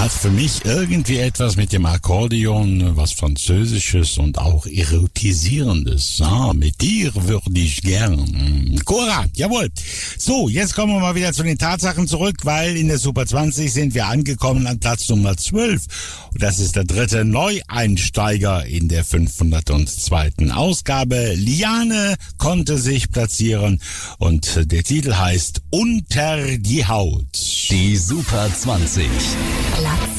hat für mich irgendwie etwas mit dem Akkordeon, was Französisches und auch Erotisierendes. Mit dir würde ich gern. Cora, jawohl. So, jetzt kommen wir mal wieder zu den Tatsachen zurück, weil in der Super 20 sind wir angekommen an Platz Nummer 12. Und das ist der dritte Neueinsteiger in der 502. Ausgabe. Liane konnte sich platzieren und der Titel heißt Unter die Haut. Die Super 20.